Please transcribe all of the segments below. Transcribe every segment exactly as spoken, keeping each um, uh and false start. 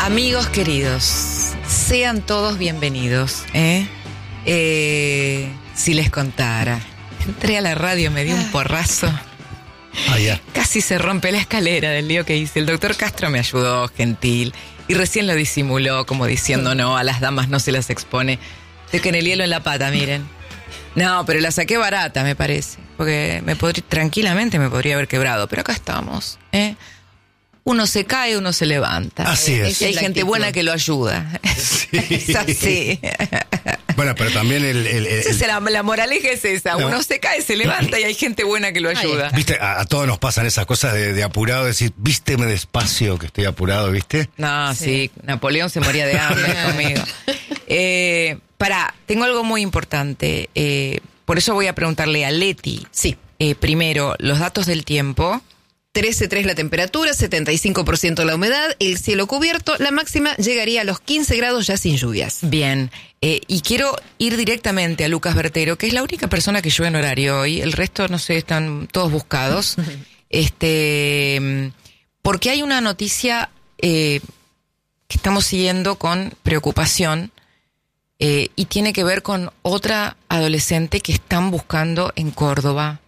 Amigos queridos, sean todos bienvenidos, ¿eh? Eh, si les contara, entré a la radio, me di un porrazo. Ah, ya. Casi se rompe la escalera del lío que hice. El doctor Castro me ayudó, gentil, y recién lo disimuló, como diciendo, no, a las damas no se las expone. Estoy con el hielo en la pata, miren. No, pero la saqué barata, me parece, porque me podría, tranquilamente me podría haber quebrado, pero acá estamos, ¿eh? Uno se cae, uno se levanta. Así es. Y hay gente actitud. buena que lo ayuda. Sí. Es así. Bueno, pero también el... el, el- Esa es la, la moraleja es esa. No. Uno se cae, se levanta y hay gente buena que lo ayuda. Viste, a, a todos nos pasan esas cosas de, de apurado, decir, vísteme despacio que estoy apurado, ¿viste? No, sí. Napoleón se moría de hambre conmigo. Eh, pará, tengo algo muy importante. Eh, por eso voy a preguntarle a Leti. Sí. Eh, primero, los datos del tiempo. trece coma tres la temperatura, setenta y cinco por ciento la humedad, el cielo cubierto, la máxima llegaría a los quince grados ya sin lluvias. Bien, eh, y quiero ir directamente a Lucas Bertero, que es la única persona que llueve en horario hoy. El resto, no sé, están todos buscados. este, porque hay una noticia eh, que estamos siguiendo con preocupación eh, y tiene que ver con otra adolescente que están buscando en Córdoba.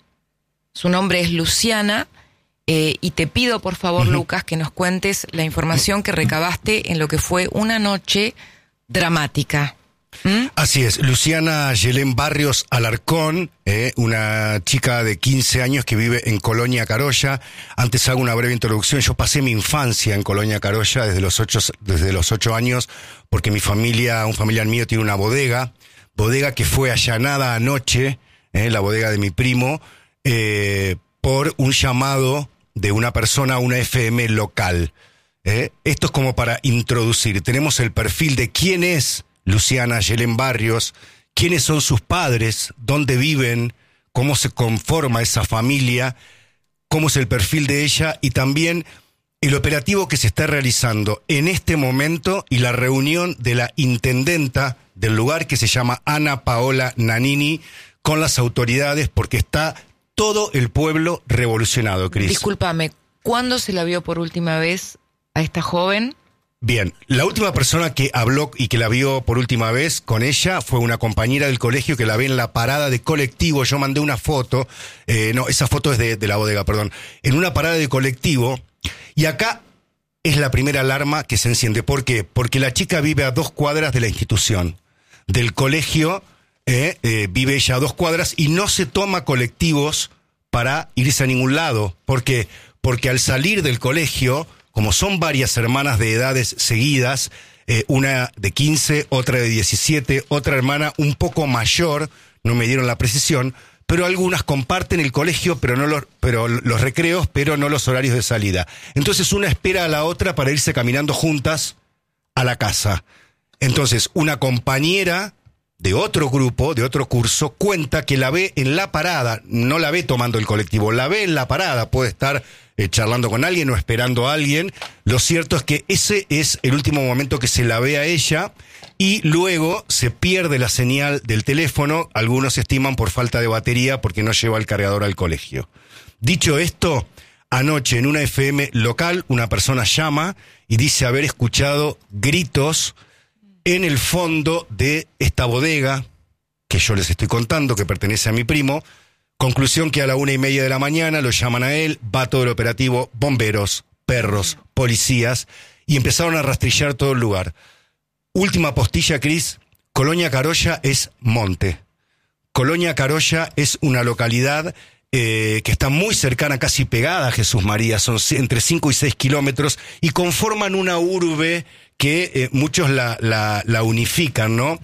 Su nombre es Luciana. Eh, y te pido, por favor, uh-huh. Lucas, que nos cuentes la información que recabaste en lo que fue una noche dramática. ¿Mm? Así es, Luciana Yelén Barrios Alarcón, eh, una chica de quince años que vive en Colonia Carolla. Antes hago una breve introducción. Yo pasé mi infancia en Colonia Carolla desde los ocho, desde los ocho años, porque mi familia, un familiar mío tiene una bodega, bodega que fue allanada anoche, eh, la bodega de mi primo, eh, por un llamado de una persona a una F M local. ¿eh? Esto es como para introducir. Tenemos el perfil de quién es Luciana Yelén Barrios, quiénes son sus padres, dónde viven, cómo se conforma esa familia, cómo es el perfil de ella y también el operativo que se está realizando en este momento y la reunión de la intendenta del lugar que se llama Ana Paola Nanini con las autoridades porque está todo el pueblo revolucionado, Cris. Discúlpame, ¿cuándo se la vio por última vez a esta joven? Bien, la última persona que habló y que la vio por última vez con ella fue una compañera del colegio que la ve en la parada de colectivo. Yo mandé una foto, eh, no, esa foto es de, de la bodega, perdón, en una parada de colectivo. Y acá es la primera alarma que se enciende. ¿Por qué? Porque la chica vive a dos cuadras de la institución, del colegio. Eh, eh, vive ella a dos cuadras y no se toma colectivos para irse a ningún lado. ¿Por qué? Porque al salir del colegio, como son varias hermanas de edades seguidas, eh, una de quince, otra de diecisiete, otra hermana un poco mayor, no me dieron la precisión, pero algunas comparten el colegio, pero no los, pero los recreos, pero no los horarios de salida. Entonces una espera a la otra para irse caminando juntas a la casa. Entonces una compañera de otro grupo, de otro curso, cuenta que la ve en la parada, no la ve tomando el colectivo, la ve en la parada, puede estar eh, charlando con alguien o esperando a alguien. Lo cierto es que ese es el último momento que se la ve a ella y luego se pierde la señal del teléfono, algunos estiman por falta de batería porque no lleva el cargador al colegio. Dicho esto, anoche en una F M local una persona llama y dice haber escuchado gritos en el fondo de esta bodega que yo les estoy contando, que pertenece a mi primo. Conclusión que a la una y media de la mañana lo llaman a él, va todo el operativo, bomberos, perros, policías, y empezaron a rastrillar todo el lugar. Última postilla, Cris, Colonia Carolla es monte. Colonia Carolla es una localidad eh, que está muy cercana, casi pegada a Jesús María, son entre cinco y seis kilómetros, y conforman una urbe que eh, muchos la, la, la unifican, ¿no?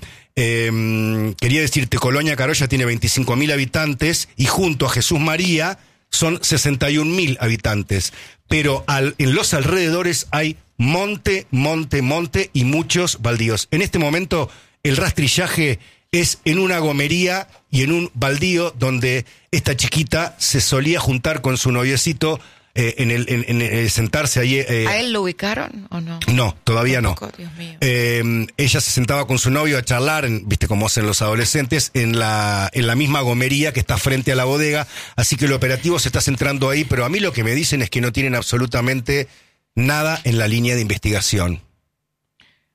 Eh, quería decirte, Colonia Carolla tiene veinticinco mil habitantes y junto a Jesús María son sesenta y un mil habitantes. Pero al, en los alrededores hay monte, monte, monte y muchos baldíos. En este momento el rastrillaje es en una gomería y en un baldío donde esta chiquita se solía juntar con su noviecito. Eh, en el en, en, en sentarse ahí. Eh, ¿A él lo ubicaron o no? No, todavía no. Tampoco, Dios mío. Eh, ella se sentaba con su novio a charlar, en, viste cómo hacen los adolescentes, en la en la misma gomería que está frente a la bodega. Así que el operativo se está centrando ahí, pero a mí lo que me dicen es que no tienen absolutamente nada en la línea de investigación.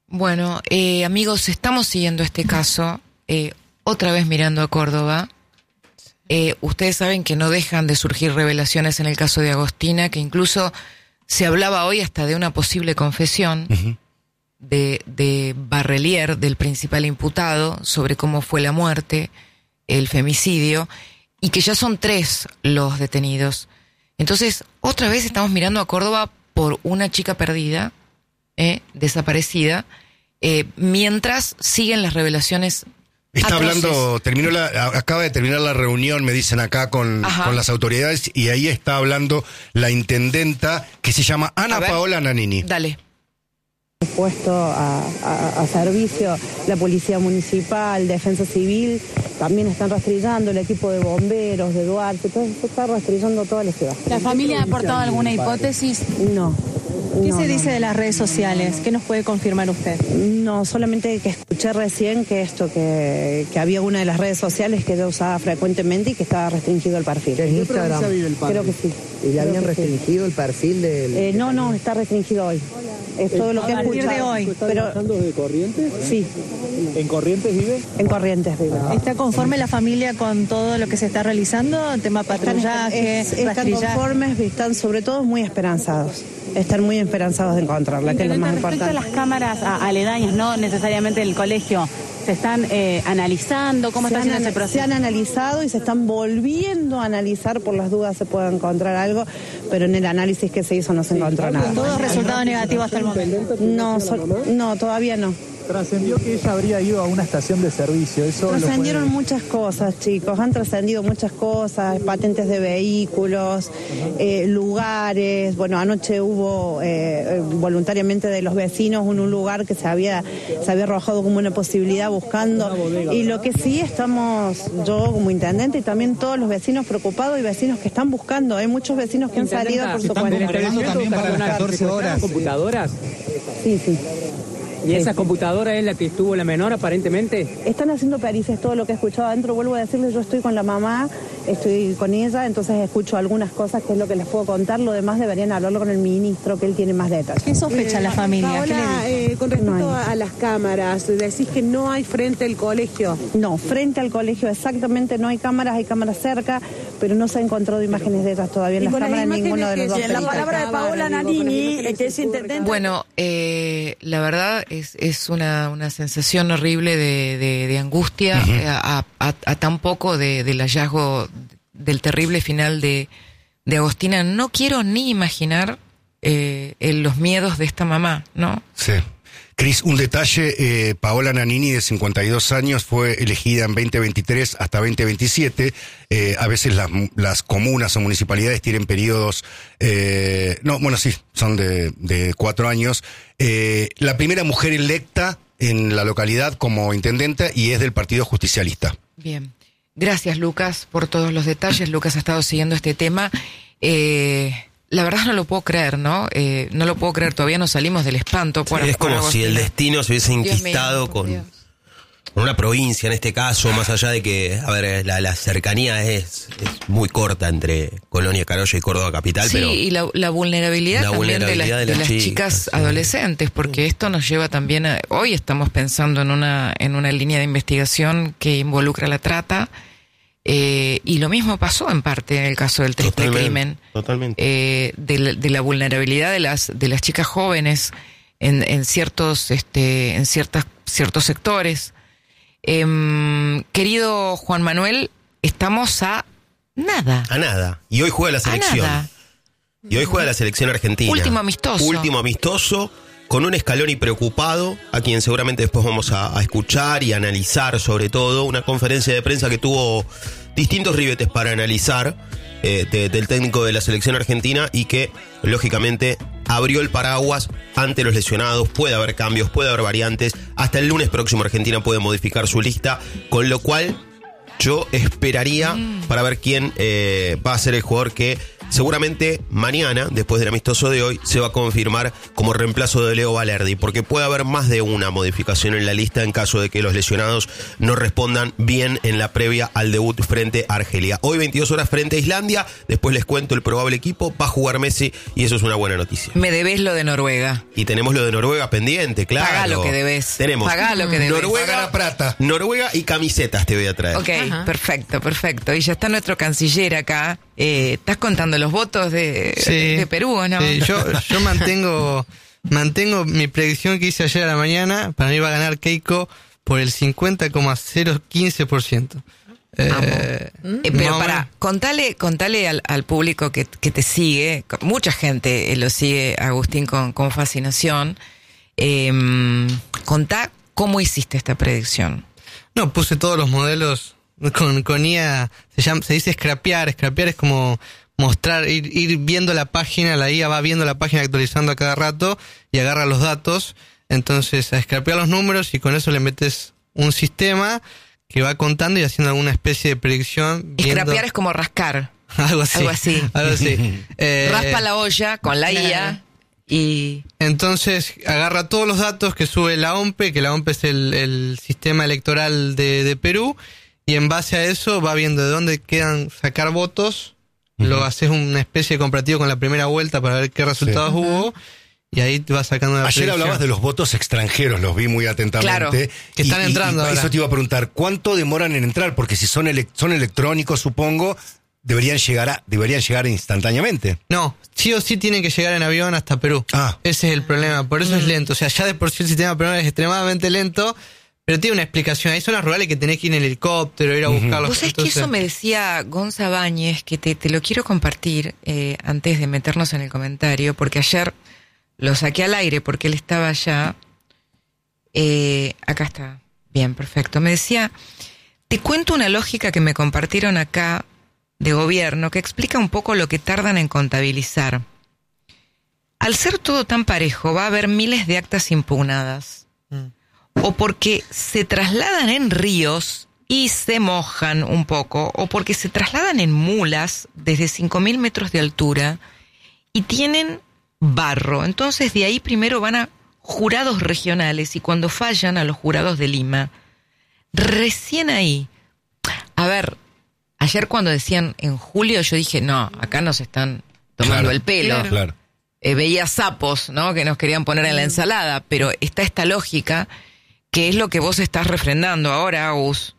Bueno, eh, amigos, estamos siguiendo este caso, eh, otra vez mirando a Córdoba. Eh, ustedes saben que no dejan de surgir revelaciones en el caso de Agostina, que incluso se hablaba hoy hasta de una posible confesión uh-huh. de, de Barrelier, del principal imputado, sobre cómo fue la muerte, el femicidio, y que ya son tres los detenidos. Entonces, otra vez estamos mirando a Córdoba por una chica perdida, eh, desaparecida, eh, mientras siguen las revelaciones. Está atroces. hablando, terminó la, acaba de terminar la reunión, me dicen acá, con, con las autoridades, y ahí está hablando la intendenta, que se llama Ana Paola Nanini. Dale. Puesto a, a, a servicio la Policía Municipal, Defensa Civil, también están rastrillando el equipo de bomberos, de Duarte, todo eso está rastrillando toda la ciudad. ¿La familia ha aportado alguna hipótesis? No. ¿Qué no, se no, dice no. de las redes sociales? ¿Qué nos puede confirmar usted? No, solamente que escuché recién que esto, que, que había una de las redes sociales que yo usaba frecuentemente y que estaba restringido el perfil. ¿En Instagram? Creo que sí. ¿Y le habían Creo que restringido sí. el perfil del...? Eh, no, no, está restringido hoy. Es todo lo que he A partir escuchado. de hoy. ¿Está Pero, trabajando desde Corrientes? sí, ¿En Corrientes vive? en Corrientes vive. ¿Está conforme la familia con todo lo que se está realizando? Tema patrullaje, Están, están rastrillaje. conformes y están sobre todo muy esperanzados. Están muy esperanzados de encontrarla, que es lo más Respecto importante. a las cámaras a, aledañas, no necesariamente del colegio, ¿se están eh, analizando? ¿Cómo se está han, haciendo ese proceso? se han analizado y se están volviendo a analizar por las dudas se puede encontrar algo, pero en el análisis que se hizo no se encontró nada. Todo resultado negativo hasta el momento. No, so- no, todavía no. Trascendió que ella habría ido a una estación de servicio. Eso Trascendieron lo puede... muchas cosas, chicos, han trascendido muchas cosas, patentes de vehículos, eh, lugares. Bueno, anoche hubo eh, voluntariamente de los vecinos en un lugar que se había, se había arrojado como una posibilidad buscando. Y lo que sí estamos, yo como intendente y también todos los vecinos preocupados y vecinos que están buscando. Hay muchos vecinos que han salido por su cuenta. También para las catorce horas. ¿Computadoras? Sí, sí. ¿Y esa computadora es la que estuvo la menor aparentemente? Están haciendo pericias, todo lo que he escuchado adentro. Vuelvo a decirles, yo estoy con la mamá, estoy con ella, entonces escucho algunas cosas que es lo que les puedo contar. Lo demás deberían hablarlo con el ministro, que él tiene más detalles. ¿Qué sospecha la familia? ¿Qué le Paola, dice? eh, con respecto No hay. a las cámaras, decís que no hay frente al colegio. No, frente al colegio exactamente no hay cámaras, hay cámaras cerca, pero no se han encontrado imágenes de ellas todavía en Y las con las cámaras en imágenes ninguno de que los dos. se- la peritos. palabra de Paola Nanini, que es intendente. Bueno, eh, la verdad es, es una, una sensación horrible de, de, de angustia uh-huh. a, a, a tan poco de, del hallazgo del terrible final de, de Agostina. No quiero ni imaginar eh, el, los miedos de esta mamá, ¿no? Sí. Cris, un detalle, eh, Paola Nanini, de cincuenta y dos años, fue elegida en veinte veintitrés hasta veinte veintisiete. Eh, a veces las, las comunas o municipalidades tienen periodos, eh, no, bueno, sí, son de, de cuatro años. Eh, la primera mujer electa en la localidad como intendente y es del Partido Justicialista. Bien. Gracias, Lucas, por todos los detalles. Lucas ha estado siguiendo este tema. Eh... La verdad no lo puedo creer, ¿no? Eh, no lo puedo creer, todavía no salimos del espanto. Por, Sí, es como por si el destino se hubiese Dios enquistado mío, con, Dios. con una provincia en este caso, más allá de que, a ver, la, la cercanía es, es muy corta entre Colonia Carolla y Córdoba Capital, Sí, pero... y la, la vulnerabilidad la también vulnerabilidad de, la- de de las las chicas, chicas sí. adolescentes, porque esto nos lleva también a... Hoy estamos pensando en una, en una línea de investigación que involucra la trata. Eh, y lo mismo pasó en parte en el caso del triple Totalmente, crimen. Totalmente. Eh, de, la, de la vulnerabilidad de las de las chicas jóvenes en, en ciertos este en ciertas ciertos sectores. Eh, querido Juan Manuel, estamos a nada. A nada. Y hoy juega la A selección. nada. Y hoy juega la selección argentina. Último amistoso. Último amistoso, con un Scaloni preocupado, a quien seguramente después vamos a, a escuchar y analizar, sobre todo, una conferencia de prensa que tuvo distintos ribetes para analizar eh, de, del técnico de la selección argentina y que, lógicamente, abrió el paraguas ante los lesionados. Puede haber cambios, puede haber variantes. Hasta el lunes próximo Argentina puede modificar su lista, con lo cual yo esperaría mm. para ver quién eh, va a ser el jugador que seguramente mañana, después del amistoso de hoy, se va a confirmar como reemplazo de Leo Valerdi, porque puede haber más de una modificación en la lista en caso de que los lesionados no respondan bien en la previa al debut frente a Argelia. Hoy veintidós horas frente a Islandia, después les cuento el probable equipo, va a jugar Messi y eso es una buena noticia. Me debés lo de Noruega. Y tenemos lo de Noruega pendiente, claro. Pagá lo que debes. Tenemos Pagá lo que debes. Noruega, plata. Noruega y camisetas te voy a traer. Ok, Ajá. perfecto, perfecto. Y ya está nuestro canciller acá. Eh, ¿Estás contando los votos de, Sí. de Perú o no? Sí, yo, yo mantengo, mantengo mi predicción que hice ayer a la mañana. Para mí va a ganar Keiko por el cincuenta coma cero quince por ciento. Eh, Eh, pero más o para, menos. contale, contale al, al público que, que te sigue, mucha gente eh, lo sigue, Agustín, con, con fascinación. Eh, contá cómo hiciste esta predicción. No, puse todos los modelos con, con I A, se llama, se dice scrapear, scrapear es como mostrar, ir, ir viendo la página, la I A va viendo la página actualizando a cada rato y agarra los datos, entonces a scrapear los números y con eso le metes un sistema que va contando y haciendo alguna especie de predicción. Viendo... Scrapear es como rascar. algo así. Algo así. Algo así. Eh, Raspa la olla con la I A y... Entonces agarra todos los datos que sube la O M P E, que la O M P E es el, el sistema electoral de, de Perú, y en base a eso va viendo de dónde quedan sacar votos, uh-huh. Lo haces una especie de comparativo con la primera vuelta para ver qué resultados sí. hubo, y ahí te vas sacando la Ayer predicción. hablabas de los votos extranjeros, los vi muy atentamente. Claro, que están y, entrando y, y ahora. Eso te iba a preguntar, ¿cuánto demoran en entrar? Porque si son, ele- son electrónicos, supongo, deberían llegar a, deberían llegar instantáneamente. No, sí o sí tienen que llegar en avión hasta Perú. Ah. Ese es el problema, por eso mm. es lento. O sea, ya de por sí el sistema peruano es extremadamente lento, pero tiene una explicación. Hay zonas rurales que tenés que ir en helicóptero, ir a buscarlos. Vos sabés que eso me decía Gonza Báñez, que te, te lo quiero compartir eh, antes de meternos en el comentario, porque ayer lo saqué al aire porque él estaba allá. Eh, acá está. Bien, perfecto. Me decía, te cuento una lógica que me compartieron acá de gobierno que explica un poco lo que tardan en contabilizar. Al ser todo tan parejo, va a haber miles de actas impugnadas. Mm. O porque se trasladan en ríos y se mojan un poco, o porque se trasladan en mulas desde cinco mil metros de altura y tienen barro. Entonces de ahí primero van a jurados regionales y cuando fallan a los jurados de Lima, recién ahí. A ver, ayer cuando decían en julio, yo dije, no, acá nos están tomando claro, el pelo. Claro. Claro. Eh, veía sapos, ¿no? Que nos querían poner en la ensalada, pero está esta lógica que es lo que vos estás refrendando ahora, Agus.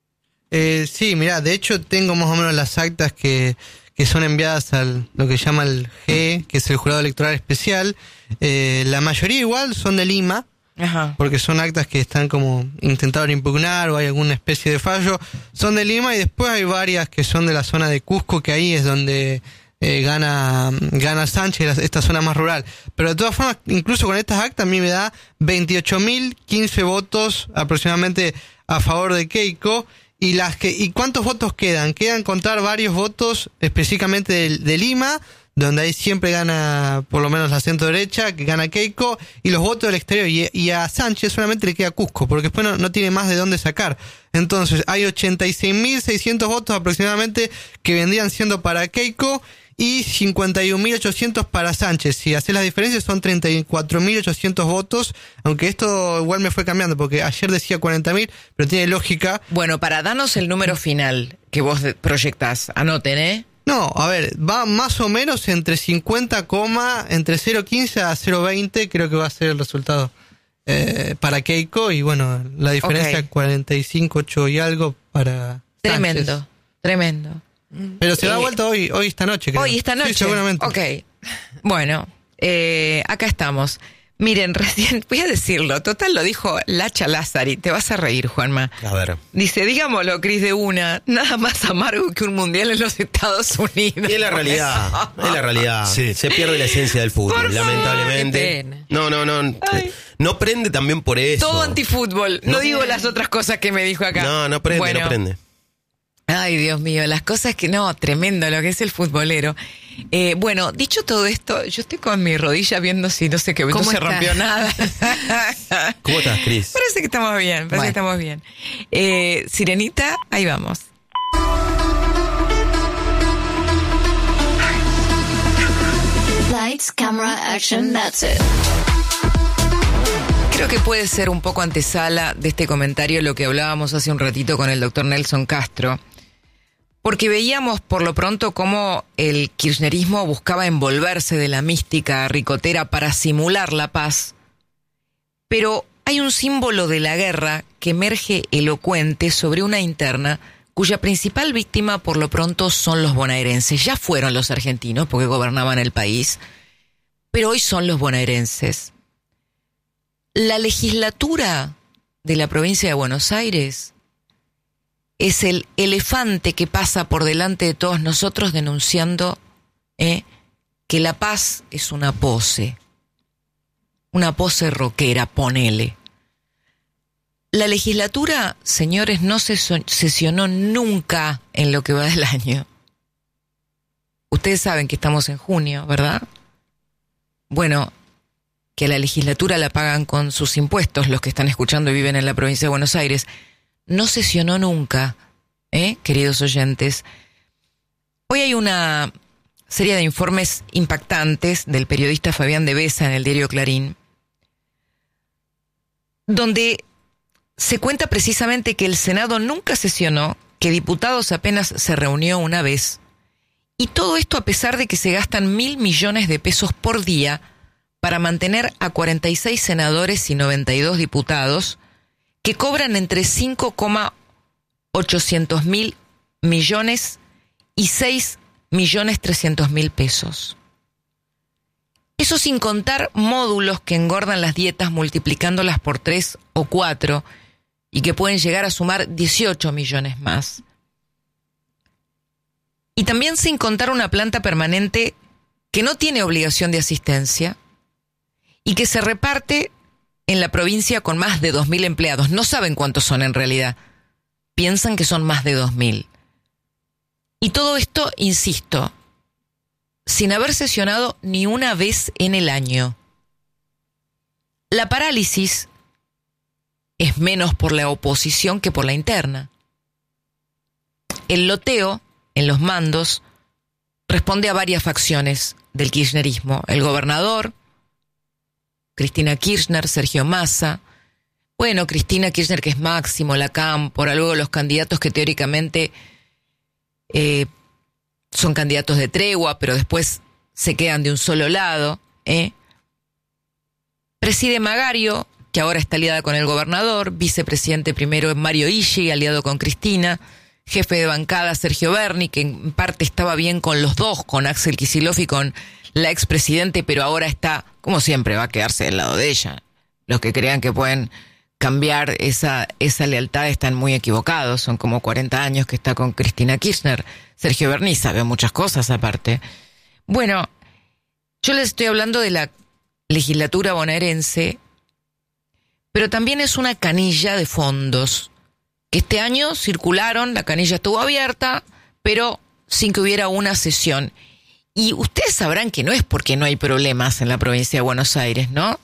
Eh, sí, mirá, de hecho tengo más o menos las actas que, que son enviadas al lo que llama el G, que es el Jurado Electoral Especial. Eh, la mayoría igual son de Lima, Ajá. porque son actas que están como intentaron impugnar o hay alguna especie de fallo. Son de Lima y después hay varias que son de la zona de Cusco, que ahí es donde eh, gana gana Sánchez, esta zona más rural. Pero de todas formas, incluso con estas actas a mí me da veintiocho mil quince votos aproximadamente a favor de Keiko. Y las que y cuántos votos quedan? Quedan contar varios votos específicamente de, de Lima, donde ahí siempre gana por lo menos la centro derecha, que gana Keiko, y los votos del exterior. Y, y a Sánchez solamente le queda Cusco, porque después no, no tiene más de dónde sacar. Entonces hay ochenta y seis mil seiscientos votos aproximadamente que vendrían siendo para Keiko y cincuenta y un mil ochocientos para Sánchez. Si haces las diferencias son treinta y cuatro mil ochocientos votos, aunque esto igual me fue cambiando, porque ayer decía cuarenta mil, pero tiene lógica. Bueno, para darnos el número final que vos proyectás, anoten, ¿eh? No, a ver, va más o menos entre cincuenta, entre cero coma quince a cero coma veinte, creo que va a ser el resultado eh, para Keiko, y bueno, la diferencia okay. cuarenta y cinco, ocho y algo para Tremendo, Sánchez. tremendo. Pero se da eh, vuelta hoy, hoy esta noche, creo. Hoy esta noche. Sí, seguramente. Ok. Bueno, eh, acá estamos. Miren, recién, voy a decirlo, total lo dijo Lacha Lázari, te vas a reír, Juanma. A ver. Dice, digámoslo, Cris de una, nada más amargo que un mundial en los Estados Unidos. Y es la realidad, es la realidad. Sí. Se pierde la esencia del fútbol, por lamentablemente. Favor, no, no, no. Ay. No prende también por eso. Todo antifútbol, no, no digo las otras cosas que me dijo acá. No, no prende, bueno. no prende. Ay, Dios mío, las cosas que... No, tremendo lo que es el futbolero. Eh, bueno, dicho todo esto, yo estoy con mi rodilla viendo si no sé qué, no se está? rompió nada. ¿Cómo estás, Cris? Parece que estamos bien, parece bueno. que estamos bien. Eh, Sirenita, ahí vamos. Lights, camera, action, that's it. Creo que puede ser un poco antesala de este comentario lo que hablábamos hace un ratito con el doctor Nelson Castro, porque veíamos por lo pronto cómo el kirchnerismo buscaba envolverse de la mística ricotera para simular la paz, pero hay un símbolo de la guerra que emerge elocuente sobre una interna cuya principal víctima por lo pronto son los bonaerenses. Ya fueron los argentinos porque gobernaban el país, pero hoy son los bonaerenses. La legislatura de la provincia de Buenos Aires es el elefante que pasa por delante de todos nosotros denunciando eh, que la paz es una pose, una pose rockera, ponele. La legislatura, señores, no se sesionó nunca en lo que va del año. Ustedes saben que estamos en junio, ¿verdad? Bueno, que a la legislatura la pagan con sus impuestos, los que están escuchando y viven en la provincia de Buenos Aires, no sesionó nunca, ¿eh, queridos oyentes? Hoy hay una serie de informes impactantes del periodista Fabián de Besa en el diario Clarín, donde se cuenta precisamente que el Senado nunca sesionó, que diputados apenas se reunió una vez, y todo esto a pesar de que se gastan mil millones de pesos por día para mantener a cuarenta y seis senadores y noventa y dos diputados que cobran entre cinco coma ochocientos mil millones y seis millones trescientos mil pesos. Eso sin contar módulos que engordan las dietas multiplicándolas por tres o cuatro y que pueden llegar a sumar dieciocho millones más. Y también sin contar una planta permanente que no tiene obligación de asistencia y que se reparte en la provincia con más de dos mil empleados. No saben cuántos son en realidad. Piensan que son más de dos mil. Y todo esto, insisto, sin haber sesionado ni una vez en el año. La parálisis es menos por la oposición que por la interna. El loteo en los mandos responde a varias facciones del kirchnerismo. El gobernador, Cristina Kirchner, Sergio Massa. Bueno, Cristina Kirchner, que es Máximo, la Cámpora, luego los candidatos que teóricamente eh, son candidatos de tregua, pero después se quedan de un solo lado. ¿eh? Preside Magario, que ahora está aliada con el gobernador, vicepresidente primero Mario Illi, aliado con Cristina, jefe de bancada Sergio Berni, que en parte estaba bien con los dos, con Axel Kicillof y con la expresidente, pero ahora está, como siempre, va a quedarse del lado de ella. Los que crean que pueden cambiar esa, esa lealtad están muy equivocados. Son como cuarenta años que está con Cristina Kirchner. Sergio Berni sabe muchas cosas aparte. Bueno, yo les estoy hablando de la legislatura bonaerense, pero también es una canilla de fondos que este año circularon, la canilla estuvo abierta, pero sin que hubiera una sesión. Y ustedes sabrán que no es porque no hay problemas en la provincia de Buenos Aires, ¿no?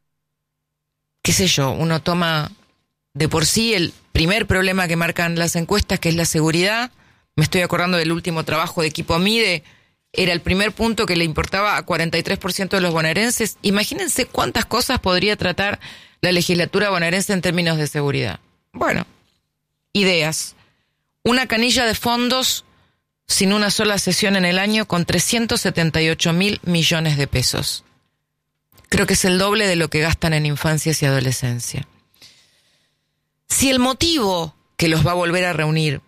Qué sé yo, uno toma de por sí el primer problema que marcan las encuestas, que es la seguridad. Me estoy acordando del último trabajo de Equipo Mide, era el primer punto que le importaba a cuarenta y tres por ciento de los bonaerenses. Imagínense cuántas cosas podría tratar la legislatura bonaerense en términos de seguridad. Bueno, ideas. Una canilla de fondos sin una sola sesión en el año con trescientos setenta y ocho mil millones de pesos. Creo que es el doble de lo que gastan en infancias y adolescencia. Si el motivo que los va a volver a reunir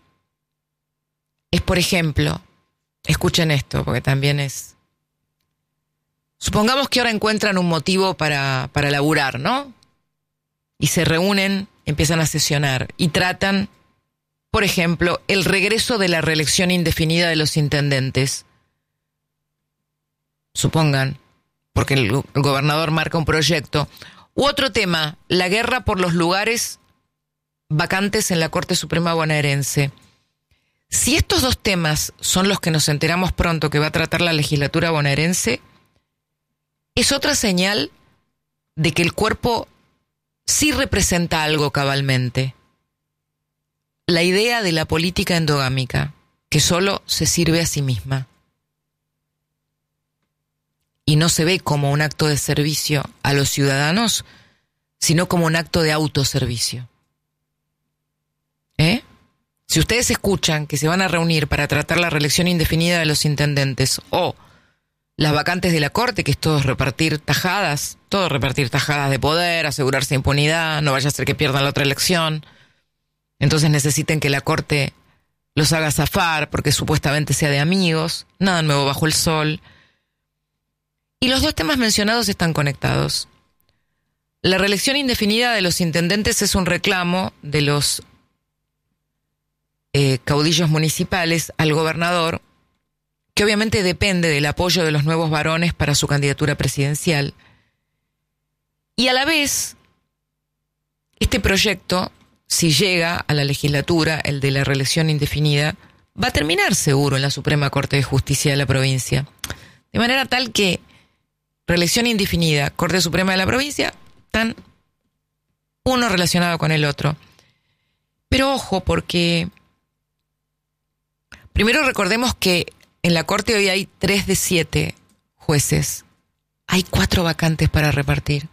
es, por ejemplo, escuchen esto, porque también es... Supongamos que ahora encuentran un motivo para, para laburar, ¿no? Y se reúnen, empiezan a sesionar y tratan, por ejemplo, el regreso de la reelección indefinida de los intendentes. Supongan, porque el, el gobernador marca un proyecto. U otro tema, la guerra por los lugares vacantes en la Corte Suprema bonaerense. Si estos dos temas son los que nos enteramos pronto que va a tratar la legislatura bonaerense, es otra señal de que el cuerpo sí representa algo cabalmente. La idea de la política endogámica, que solo se sirve a sí misma. y no se ve como un acto de servicio a los ciudadanos, sino como un acto de autoservicio. ¿Eh? Si ustedes escuchan que se van a reunir para tratar la reelección indefinida de los intendentes o las vacantes de la Corte, que es todo repartir tajadas, todo repartir tajadas de poder, asegurarse impunidad, no vaya a ser que pierdan la otra elección, entonces necesiten que la Corte los haga zafar porque supuestamente sea de amigos, nada nuevo bajo el sol. Y los dos temas mencionados están conectados. La reelección indefinida de los intendentes es un reclamo de los eh, caudillos municipales al gobernador, que obviamente depende del apoyo de los nuevos varones para su candidatura presidencial. Y a la vez, este proyecto, si llega a la legislatura, el de la reelección indefinida, va a terminar seguro en la Suprema Corte de Justicia de la provincia. De manera tal que reelección indefinida, Corte Suprema de la provincia, están uno relacionado con el otro. Pero ojo, porque primero recordemos que en la Corte hoy hay tres de siete jueces. Hay cuatro vacantes para repartir.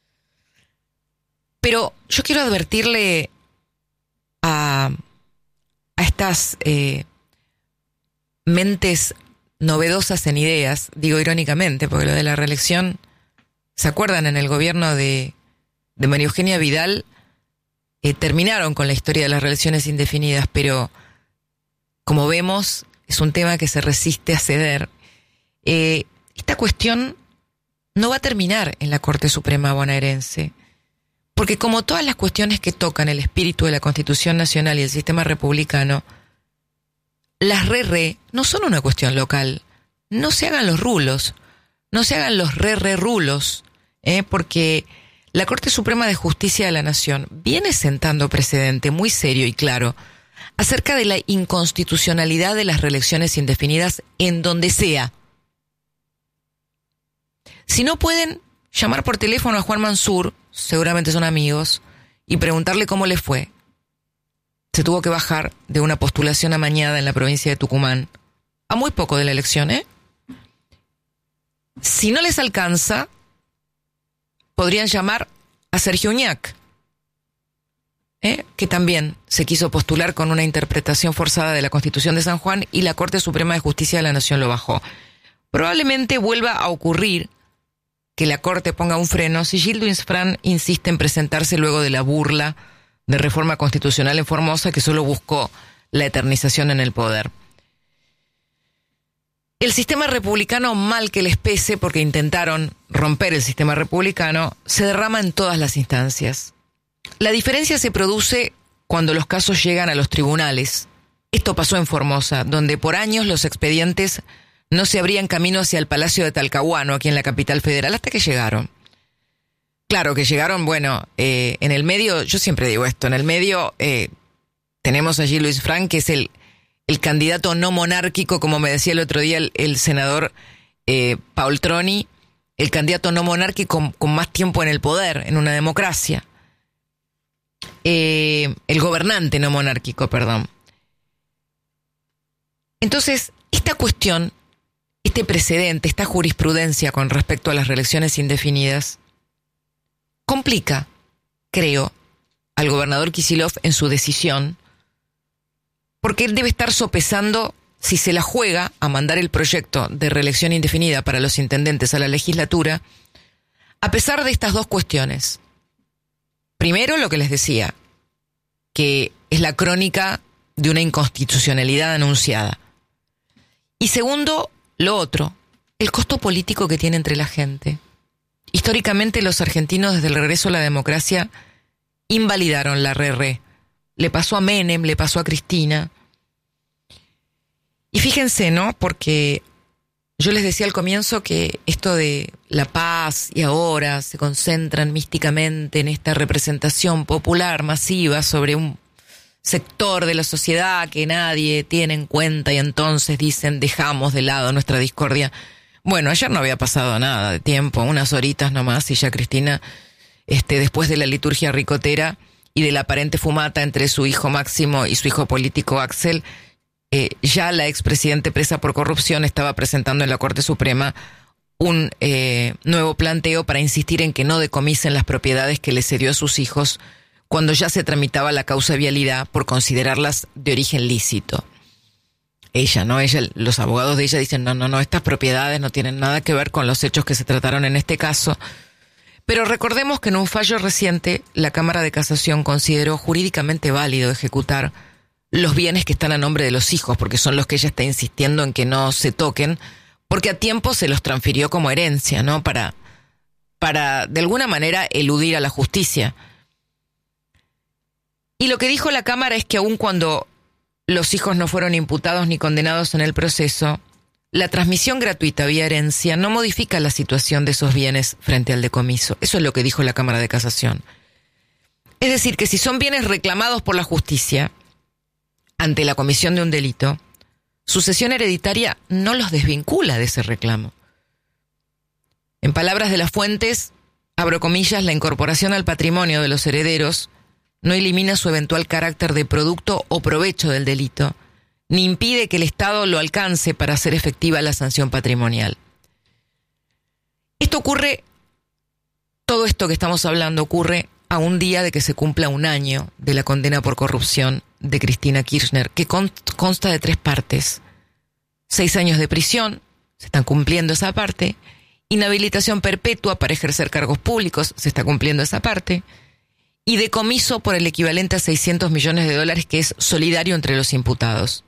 Pero yo quiero advertirle a, a estas eh, mentes novedosas en ideas, digo irónicamente, porque lo de la reelección, ¿se acuerdan? En el gobierno de, de María Eugenia Vidal eh, terminaron con la historia de las reelecciones indefinidas, pero como vemos, es un tema que se resiste a ceder. Eh, esta cuestión no va a terminar en la Corte Suprema bonaerense, porque como todas las cuestiones que tocan el espíritu de la Constitución Nacional y el sistema republicano, las re-re no son una cuestión local. No se hagan los rulos, no se hagan los re-re-rulos, ¿eh? Porque la Corte Suprema de Justicia de la Nación viene sentando precedente muy serio y claro acerca de la inconstitucionalidad de las reelecciones indefinidas en donde sea. Si no pueden llamar por teléfono a Juan Mansur, seguramente son amigos, y preguntarle cómo le fue. Se tuvo que bajar de una postulación amañada en la provincia de Tucumán, a muy poco de la elección, ¿eh? Si no les alcanza, podrían llamar a Sergio Uñac, ¿eh? que también se quiso postular con una interpretación forzada de la Constitución de San Juan y la Corte Suprema de Justicia de la Nación lo bajó. Probablemente vuelva a ocurrir que la Corte ponga un freno si Gildo Insfrán insiste en presentarse luego de la burla de reforma constitucional en Formosa que solo buscó la eternización en el poder. El sistema republicano, mal que les pese, porque intentaron romper el sistema republicano, se derrama en todas las instancias. La diferencia se produce cuando los casos llegan a los tribunales. Esto pasó en Formosa, donde por años los expedientes no se abrían camino hacia el Palacio de Talcahuano, aquí en la capital federal, hasta que llegaron. Claro que llegaron, bueno, eh, en el medio, yo siempre digo esto, en el medio eh, tenemos allí Luis Frank, que es el, el candidato no monárquico, como me decía el otro día el, el senador eh, Paul Troni, el candidato no monárquico con, con más tiempo en el poder, en una democracia. Eh, el gobernante no monárquico, perdón. Entonces, esta cuestión, este precedente, esta jurisprudencia con respecto a las reelecciones indefinidas, complica, creo, al gobernador Kicillof en su decisión, porque él debe estar sopesando si se la juega a mandar el proyecto de reelección indefinida para los intendentes a la legislatura, a pesar de estas dos cuestiones. Primero, lo que les decía, que es la crónica de una inconstitucionalidad anunciada. Y segundo, lo otro, el costo político que tiene entre la gente. Históricamente los argentinos desde el regreso a la democracia invalidaron la re-re. Le pasó a Menem, le pasó a Cristina. Y fíjense, ¿no? Porque yo les decía al comienzo que esto de la paz y ahora se concentran místicamente en esta representación popular masiva sobre un sector de la sociedad que nadie tiene en cuenta y entonces dicen dejamos de lado nuestra discordia. Bueno, ayer no había pasado nada de tiempo, unas horitas nomás y ya Cristina, este, después de la liturgia ricotera y de la aparente fumata entre su hijo Máximo y su hijo político Axel, eh, ya la expresidente presa por corrupción estaba presentando en la Corte Suprema un eh, nuevo planteo para insistir en que no decomisen las propiedades que le cedió a sus hijos cuando ya se tramitaba la causa de vialidad por considerarlas de origen lícito. Ella, ¿no? Ella, los abogados de ella dicen, no, no, no, estas propiedades no tienen nada que ver con los hechos que se trataron en este caso. Pero recordemos que en un fallo reciente, la Cámara de Casación consideró jurídicamente válido ejecutar los bienes que están a nombre de los hijos, porque son los que ella está insistiendo en que no se toquen, porque a tiempo se los transfirió como herencia, ¿no? Para, para de alguna manera eludir a la justicia. Y lo que dijo la Cámara es que aun cuando los hijos no fueron imputados ni condenados en el proceso, la transmisión gratuita vía herencia no modifica la situación de esos bienes frente al decomiso. Eso es lo que dijo la Cámara de Casación. Es decir, que si son bienes reclamados por la justicia ante la comisión de un delito, sucesión hereditaria no los desvincula de ese reclamo. En palabras de las fuentes, abro comillas, la incorporación al patrimonio de los herederos no elimina su eventual carácter de producto o provecho del delito, ni impide que el Estado lo alcance para hacer efectiva la sanción patrimonial. Esto ocurre, todo esto que estamos hablando ocurre a un día de que se cumpla un año de la condena por corrupción de Cristina Kirchner, que consta de tres partes. Seis años de prisión, se están cumpliendo esa parte. Inhabilitación perpetua para ejercer cargos públicos, se está cumpliendo esa parte. Y decomiso por el equivalente a seiscientos millones de dólares, que es solidario entre los imputados.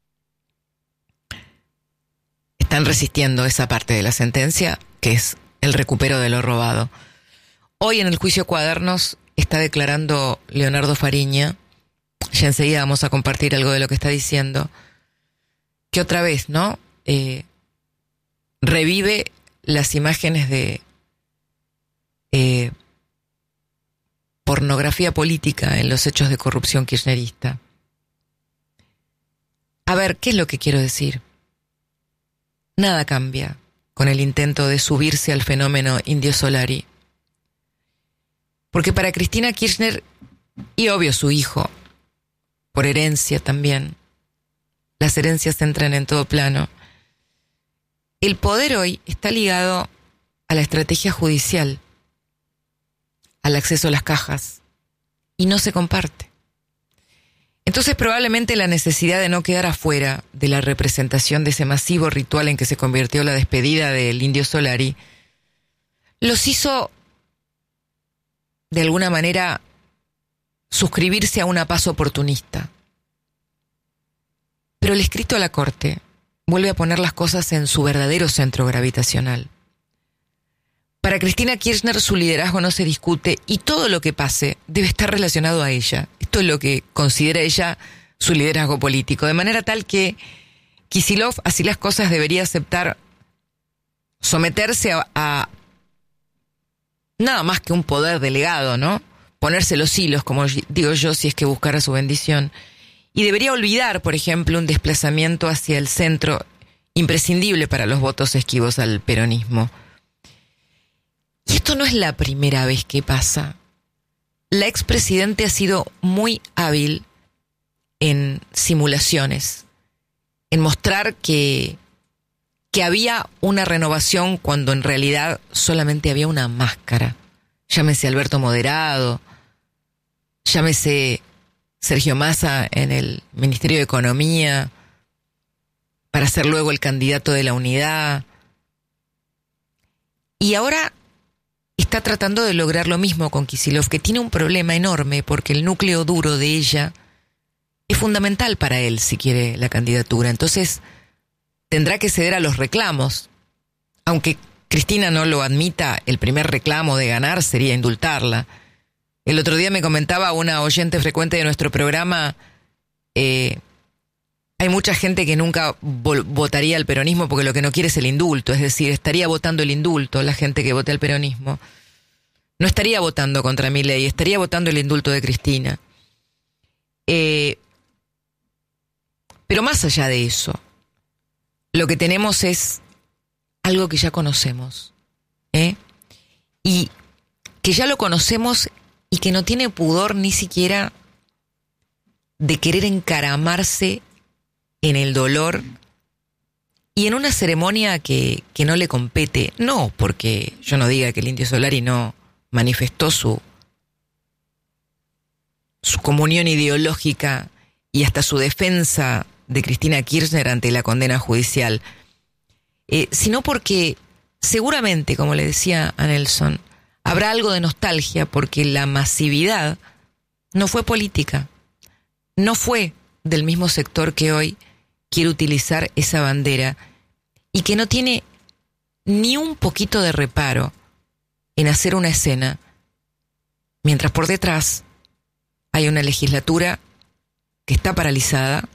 Están resistiendo esa parte de la sentencia, que es el recupero de lo robado. Hoy en el juicio Cuadernos está declarando Leonardo Fariña, ya enseguida vamos a compartir algo de lo que está diciendo, que otra vez, ¿no? Eh, revive las imágenes de eh, pornografía política en los hechos de corrupción kirchnerista. A ver, ¿qué es lo que quiero decir? Nada cambia con el intento de subirse al fenómeno Indio Solari. Porque para Cristina Kirchner, y obvio su hijo, por herencia también, las herencias entran en todo plano, el poder hoy está ligado a la estrategia judicial, al acceso a las cajas, y no se comparte. Entonces probablemente la necesidad de no quedar afuera de la representación de ese masivo ritual en que se convirtió la despedida del Indio Solari, los hizo de alguna manera suscribirse a una paz oportunista. Pero el escrito a la Corte vuelve a poner las cosas en su verdadero centro gravitacional. Para Cristina Kirchner su liderazgo no se discute y todo lo que pase debe estar relacionado a ella. Esto es lo que considera ella su liderazgo político. De manera tal que Kicillof, así las cosas, debería aceptar someterse a, a nada más que un poder delegado, ¿no? Ponerse los hilos, como digo yo, si es que buscara su bendición. Y debería olvidar, por ejemplo, un desplazamiento hacia el centro imprescindible para los votos esquivos al peronismo. Y esto no es la primera vez que pasa. La expresidente ha sido muy hábil en simulaciones, en mostrar que, que había una renovación cuando en realidad solamente había una máscara. Llámese Alberto Moderado, llámese Sergio Massa en el Ministerio de Economía, para ser luego el candidato de la unidad. Y ahora está tratando de lograr lo mismo con Kicillof, que tiene un problema enorme porque el núcleo duro de ella es fundamental para él si quiere la candidatura. Entonces tendrá que ceder a los reclamos. Aunque Cristina no lo admita, el primer reclamo de ganar sería indultarla. El otro día me comentaba una oyente frecuente de nuestro programa, eh, hay mucha gente que nunca vo- votaría al peronismo porque lo que no quiere es el indulto, es decir, estaría votando el indulto la gente que vote al peronismo. No estaría votando contra Milei, estaría votando el indulto de Cristina. Eh, pero más allá de eso, lo que tenemos es algo que ya conocemos, ¿eh? Y que ya lo conocemos y que no tiene pudor ni siquiera de querer encaramarse en el dolor y en una ceremonia que, que no le compete, no porque yo no diga que el Indio Solari no manifestó su, su comunión ideológica y hasta su defensa de Cristina Kirchner ante la condena judicial, eh, sino porque seguramente, como le decía a Nelson, habrá algo de nostalgia porque la masividad no fue política, no fue del mismo sector que hoy quiere utilizar esa bandera y que no tiene ni un poquito de reparo en hacer una escena, mientras por detrás hay una legislatura que está paralizada.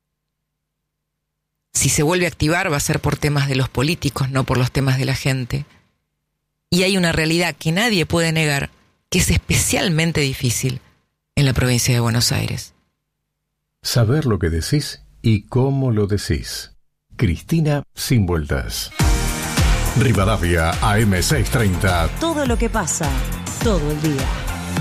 Si se vuelve a activar va a ser por temas de los políticos, no por los temas de la gente. Y hay una realidad que nadie puede negar, que es especialmente difícil en la provincia de Buenos Aires. Saber lo que decís y cómo lo decís. Cristina Sin Vueltas. Rivadavia A M seiscientos treinta. Todo lo que pasa, todo el día.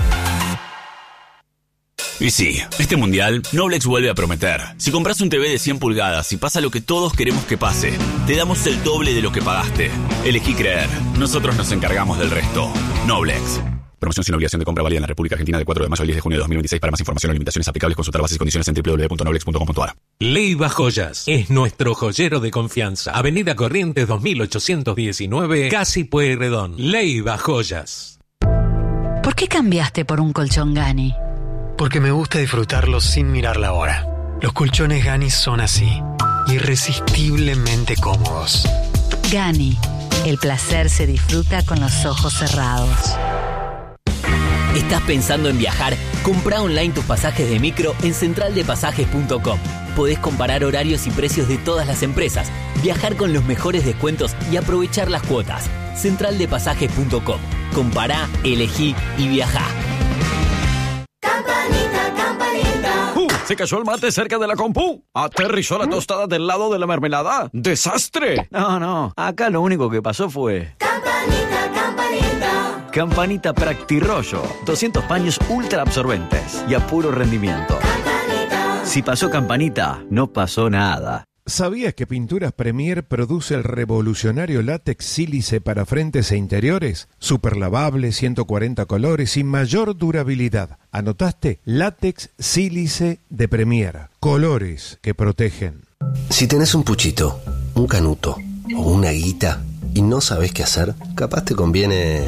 Y sí, este mundial, Noblex vuelve a prometer. Si compras un T V de cien pulgadas y pasa lo que todos queremos que pase, te damos el doble de lo que pagaste. Elegí creer. Nosotros nos encargamos del resto. Noblex. Promoción sin obligación de compra válida en la República Argentina de cuatro de mayo al diez de junio de dos mil veintiséis. Para más información o limitaciones aplicables, consultar bases y condiciones en doble u doble u doble u punto noblex punto com punto a r. Leiva Joyas es nuestro joyero de confianza. Avenida Corrientes dos mil ochocientos diecinueve, Casi Pueyrredón. Leiva Joyas. ¿Por qué cambiaste por un colchón Gani? Porque me gusta disfrutarlo sin mirar la hora. Los colchones Gani son así, irresistiblemente cómodos. Gani, el placer se disfruta con los ojos cerrados. ¿Estás pensando en viajar? Comprá online tus pasajes de micro en central de pasajes punto com. Podés comparar horarios y precios de todas las empresas, viajar con los mejores descuentos y aprovechar las cuotas. central de pasajes punto com. Compará, elegí y viajá. Campanita, campanita. ¡Uh! Se cayó el mate cerca de la compu. Aterrizó la tostada del lado de la mermelada. ¡Desastre! No, no. Acá lo único que pasó fue... Campanita, campanita. Campanita Practirollo. doscientos paños ultra absorbentes y a puro rendimiento. Campanita. Si pasó Campanita, no pasó nada. ¿Sabías que Pinturas Premier produce el revolucionario látex sílice para frentes e interiores? Super lavable, ciento cuarenta colores y mayor durabilidad. ¿Anotaste? Látex sílice de Premier. Colores que protegen. Si tenés un puchito, un canuto o una guita y no sabés qué hacer, capaz te conviene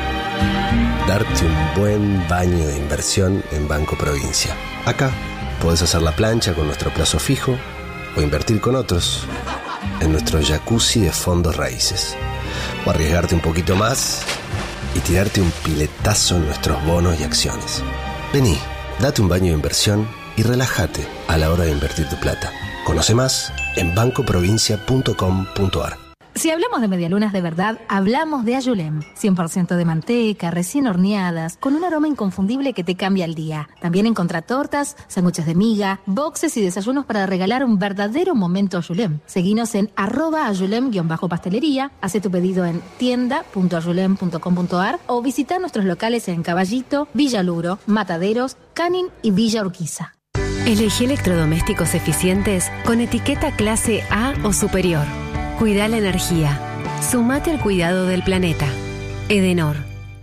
darte un buen baño de inversión en Banco Provincia. Acá podés hacer la plancha con nuestro plazo fijo o invertir con otros en nuestro jacuzzi de fondos raíces, o arriesgarte un poquito más y tirarte un piletazo en nuestros bonos y acciones. Vení, date un baño de inversión y relájate a la hora de invertir tu plata. Conoce más en banco provincia punto com punto a r. Si hablamos de medialunas de verdad, hablamos de Ayulem. cien por ciento de manteca, recién horneadas, con un aroma inconfundible que te cambia el día. También encontrá tortas, sándwiches de miga, boxes y desayunos para regalar un verdadero momento Ayulem. Seguinos en arroba ayulem-pastelería, hace tu pedido en tienda punto ayulem punto com punto a r o visita nuestros locales en Caballito, Villa Luro, Mataderos, Canin y Villa Urquiza. Elegí electrodomésticos eficientes con etiqueta clase A o superior. Cuida la energía. Sumate al cuidado del planeta. Edenor.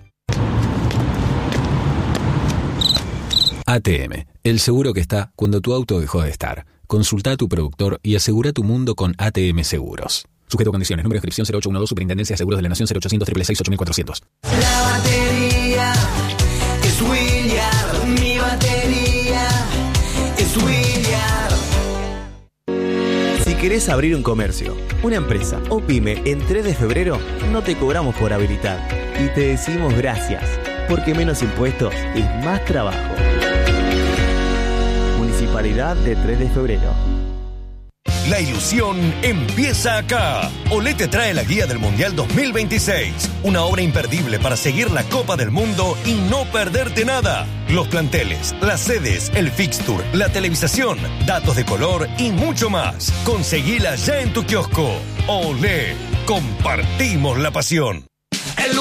A T M, el seguro que está cuando tu auto dejó de estar. Consulta a tu productor y asegura tu mundo con A T M Seguros. Sujeto a condiciones. Número de inscripción cero ocho uno dos, Superintendencia de Seguros de la Nación cero ochocientos, seis seis seis, ocho cuatrocientos. La batería es William. Mi batería es William. Si querés abrir un comercio, una empresa o pyme en tres de febrero, no te cobramos por habilitar. Y te decimos gracias, porque menos impuestos es más trabajo. Municipalidad de tres de febrero. La ilusión empieza acá. Olé te trae la guía del Mundial dos mil veintiséis. Una obra imperdible para seguir la Copa del Mundo y no perderte nada. Los planteles, las sedes, el fixture, la televisación, datos de color y mucho más. Conseguila ya en tu kiosco. Olé, compartimos la pasión.